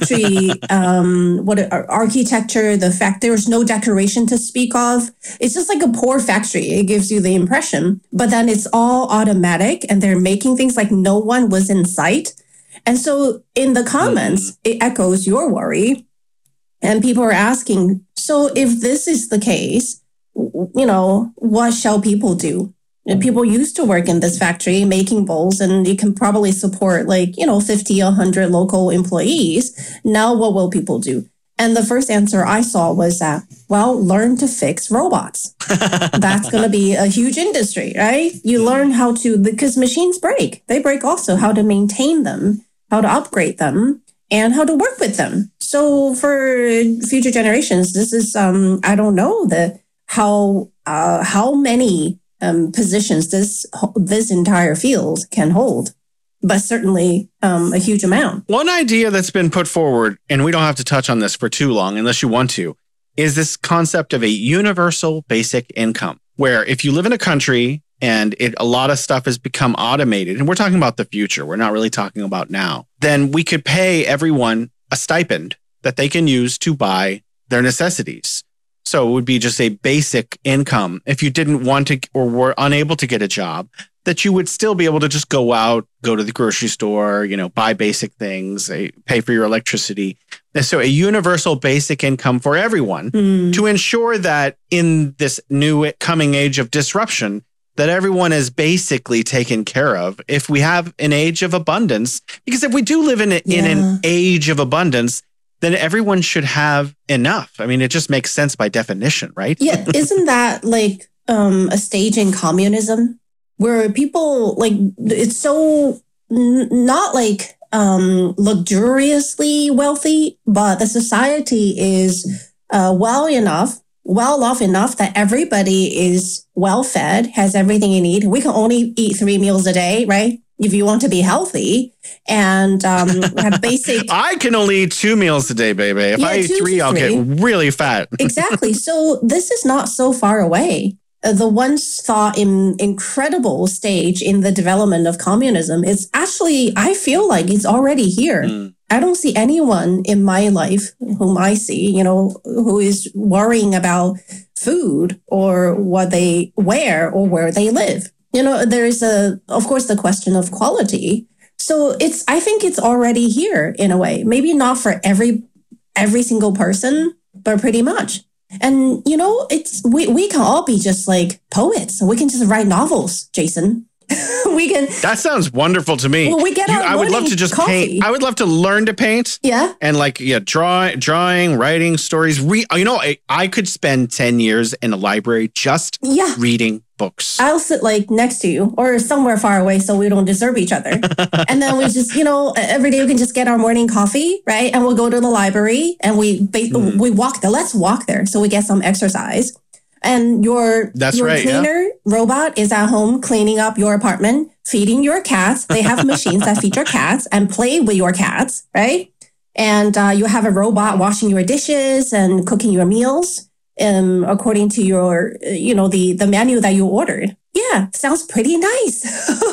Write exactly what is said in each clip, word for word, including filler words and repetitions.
factory, um, what architecture, the fact there's no decoration to speak of. It's just like a poor factory. It gives you the impression. But then it's all automatic and they're making things like no one was in sight. And so in the comments, mm-hmm. it echoes your worry. And people are asking, so if this is the case, you know, what shall people do? And people used to work in this factory making bowls, and you can probably support like, you know, fifty, one hundred local employees. Now, what will people do? And the first answer I saw was that, well, learn to fix robots. That's going to be a huge industry, right? You learn how to, because machines break. They break also, how to maintain them, how to upgrade them, and how to work with them. So for future generations, this is, um, I don't know the how uh, how many Um, positions this this entire field can hold, but certainly um, a huge amount. One idea that's been put forward, and we don't have to touch on this for too long unless you want to, is this concept of a universal basic income, where if you live in a country and it a lot of stuff has become automated, and we're talking about the future, we're not really talking about now, then we could pay everyone a stipend that they can use to buy their necessities. So it would be just a basic income. If you didn't want to or were unable to get a job, that you would still be able to just go out, go to the grocery store, you know, buy basic things, pay for your electricity. And so a universal basic income for everyone mm. to ensure that in this new coming age of disruption, that everyone is basically taken care of if we have an age of abundance. Because if we do live in, a, yeah. in an age of abundance, then everyone should have enough. I mean, it just makes sense by definition, right? Yeah. Isn't that like um, a stage in communism where people like, it's so n- not like um, luxuriously wealthy, but the society is uh, well enough, well off enough that everybody is well fed, has everything you need. We can only eat three meals a day, right? If you want to be healthy and um, have basic... I can only eat two meals a day, baby. If yeah, I eat three, I'll three. get really fat. Exactly. So this is not so far away. Uh, the once thought in, incredible stage in the development of communism is actually, I feel like it's already here. Mm. I don't see anyone in my life whom I see, you know, who is worrying about food or what they wear or where they live. You know, there is a, of course, the question of quality. So it's, I think it's already here in a way. Maybe not for every every single person, but pretty much. And you know, it's we we can all be just like poets. We can just write novels, Jason. we can. That sounds wonderful to me. Well, we get. You, our I would love to just coffee. paint. I would love to learn to paint. Yeah. And like, yeah, draw, drawing, writing stories. Re, you know, I, I could spend ten years in a library just yeah. reading books. I'll sit like next to you or somewhere far away so we don't disturb each other. And then we just, you know, every day we can just get our morning coffee, right? And we'll go to the library and we mm. we walk there. Let's walk there so we get some exercise. And your, That's your right, cleaner yeah. robot is at home cleaning up your apartment, feeding your cats. They have machines that feed your cats and play with your cats, right? And uh, you have a robot washing your dishes and cooking your meals um, according to your, you know, the, the menu that you ordered. Yeah, sounds pretty nice.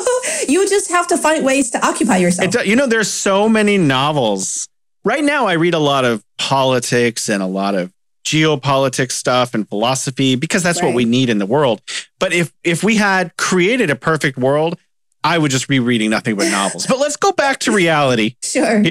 You just have to find ways to occupy yourself. It, you know, there's so many novels. Right now, I read a lot of politics and a lot of geopolitics stuff and philosophy because that's right. what we need in the world. But if if we had created a perfect world, I would just be reading nothing but novels. But let's go back to reality. Sure.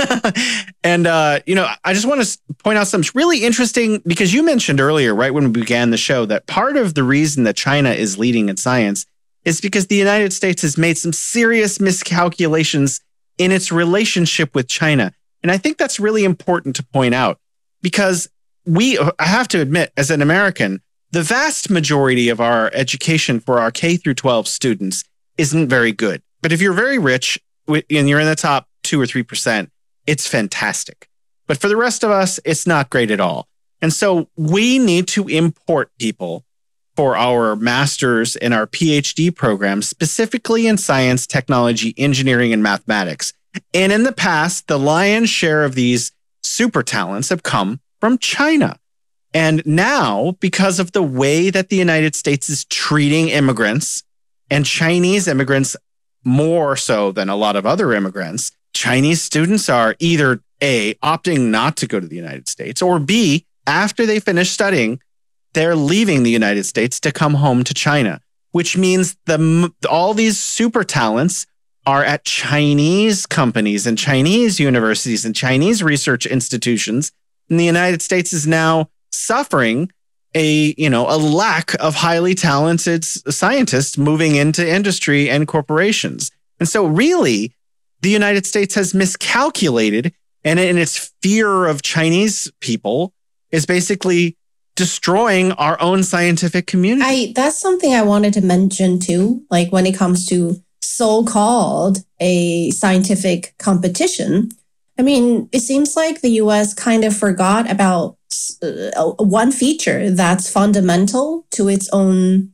And, uh, you know, I just want to point out something really interesting because you mentioned earlier, right when we began the show, that part of the reason that China is leading in science is because the United States has made some serious miscalculations in its relationship with China. And I think that's really important to point out because we, I have to admit, as an American, the vast majority of our education for our K through twelve students isn't very good. But if you're very rich and you're in the top two or three percent, it's fantastic. But for the rest of us, it's not great at all. And so we need to import people for our master's and our PhD programs, specifically in science, technology, engineering, and mathematics. And in the past, the lion's share of these super talents have come from China. And now, because of the way that the United States is treating immigrants, and Chinese immigrants more so than a lot of other immigrants, Chinese students are either A, opting not to go to the United States, or B, after they finish studying, they're leaving the United States to come home to China, which means the all these super talents are at Chinese companies and Chinese universities and Chinese research institutions. And the United States is now suffering a, you know, a lack of highly talented scientists moving into industry and corporations. And so really, the United States has miscalculated, and in its fear of Chinese people is basically destroying our own scientific community. I that's something I wanted to mention too, like when it comes to so-called a scientific competition. I mean, it seems like the U S kind of forgot about uh, one feature that's fundamental to its own,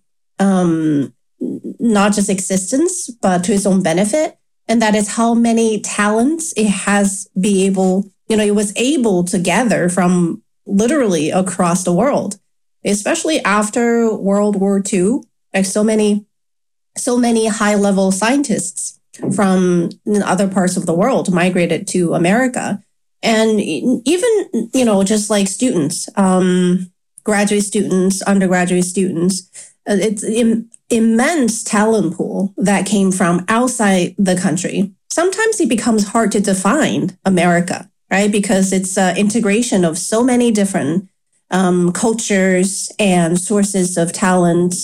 um, not just existence, but to its own benefit. And that is how many talents it has be able, you know, it was able to gather from literally across the world, especially after World War Two. Like so many, so many high-level scientists from other parts of the world migrated to America. And even, you know, just like students, um, graduate students, undergraduate students, it's an immense talent pool that came from outside the country. Sometimes it becomes hard to define America, right? Because it's an integration of so many different um, cultures and sources of talent.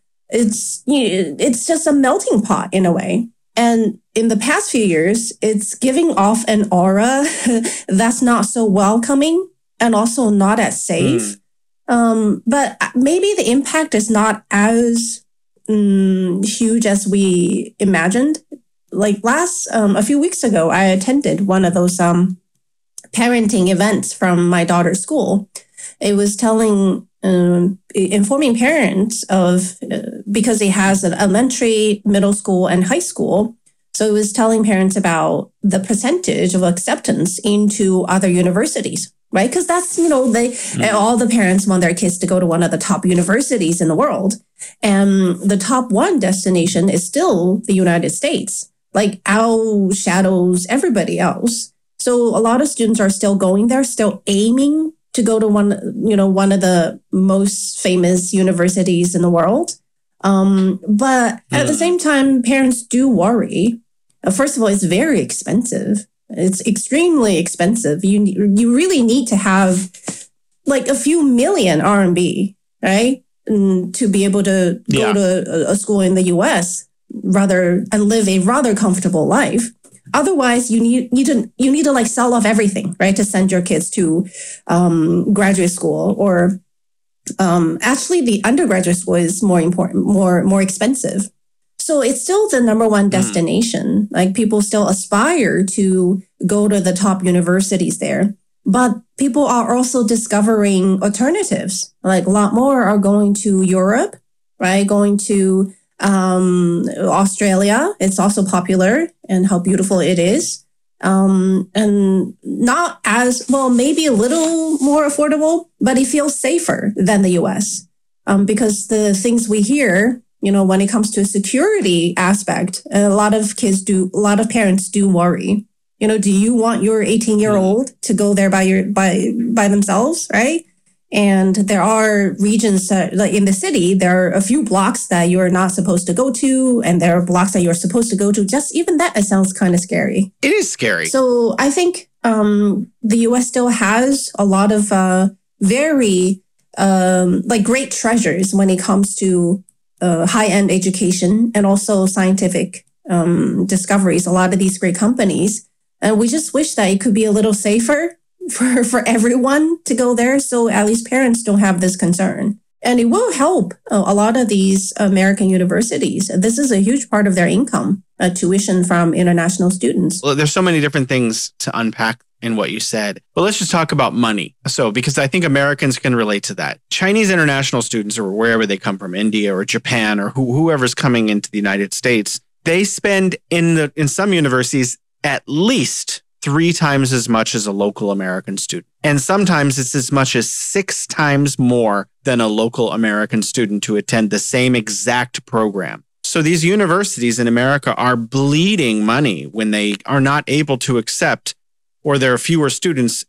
It's, you know, it's just a melting pot in a way. And in the past few years, it's giving off an aura that's not so welcoming and also not as safe. Mm. Um, but maybe the impact is not as um, huge as we imagined. Like last, um, a few weeks ago, I attended one of those um, parenting events from my daughter's school. It was telling, um, informing parents of, uh, because it has an elementary, middle school, and high school. So it was telling parents about the percentage of acceptance into other universities, right? Because that's, you know, they mm-hmm. all the parents want their kids to go to one of the top universities in the world. And the top one destination is still the United States, like outshadows everybody else. So a lot of students are still going there, still aiming to go to one, you know, one of the most famous universities in the world. Um, but mm. at the same time, parents do worry. Uh, first of all, it's very expensive. It's extremely expensive. You you really need to have like a few million R M B, right? And to be able to go yeah. to a, a school in the U S rather and live a rather comfortable life. Otherwise, you need you to you need to like sell off everything, right, to send your kids to um, graduate school, or um, actually the undergraduate school is more important, more more expensive. So it's still the number one destination. Mm. Like people still aspire to go to the top universities there, but people are also discovering alternatives. Like a lot more are going to Europe, right? Going to Um, Australia, it's also popular, and how beautiful it is. Um, and not as, well, maybe a little more affordable, but it feels safer than the U S. Um, because the things we hear, you know, when it comes to a security aspect, a lot of kids do, a lot of parents do worry. You know, do you want your eighteen-year-old to go there by your by by themselves, right? And there are regions that, like in the city, there are a few blocks that you're not supposed to go to, and there are blocks that you're supposed to go to. Just even that, it sounds kind of scary. It is scary. So I think um, the U S still has a lot of uh, very um, like great treasures when it comes to uh, high-end education and also scientific um, discoveries. A lot of these great companies, and we just wish that it could be a little safer for, for everyone to go there, so at least parents don't have this concern. And it will help uh, a lot of these American universities. This is a huge part of their income, uh, tuition from international students. Well, there's so many different things to unpack in what you said. But let's just talk about money. So, because I think Americans can relate to that. Chinese international students, or wherever they come from, India or Japan, or who, whoever's coming into the United States, they spend in the in some universities at least three times as much as a local American student. And sometimes it's as much as six times more than a local American student to attend the same exact program. So these universities in America are bleeding money when they are not able to accept or there are fewer students